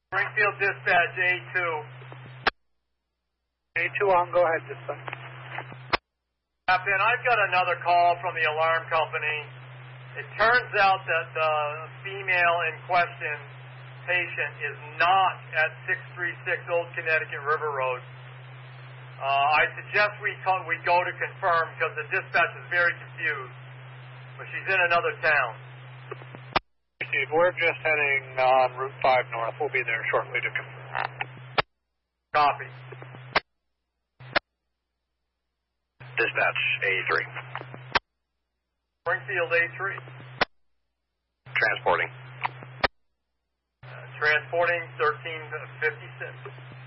Springfield Dispatch, A2. A2 on, go ahead, Dispatch. Captain, I've got another call from the alarm company. It turns out that the female in question, patient, is not at 636 Old Connecticut River Road. I suggest we go to confirm because the dispatch is very confused. But she's in another town. Steve, we're just heading on Route 5 north. We'll be there shortly to confirm. Copy. Dispatch, A3. Springfield A3. Transporting. Transporting 1356.